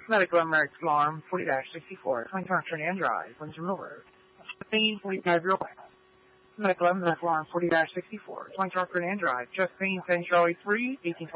Medical American Alarm 40-64, 20 Trinidad Drive, Windsor Mill Road. Josephine 45-year-old. Medical Alarm 40-64, 20 Trinidad Drive, Josephine, San Charlie 3, 18